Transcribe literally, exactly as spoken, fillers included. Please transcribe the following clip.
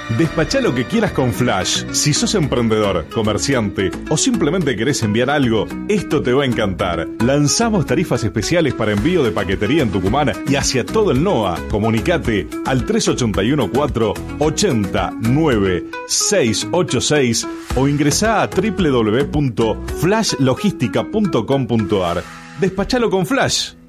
Despachá lo que quieras con Flash. Si sos emprendedor, comerciante o simplemente querés enviar algo, esto te va a encantar. Lanzamos tarifas especiales para envío de paquetería en Tucumán y hacia todo el NOA. Comunicate al tres ocho uno cuatro, ocho nueve seis ocho seis o ingresá a doble u doble u doble u punto flash logística punto com punto a r. Despachalo con Flash.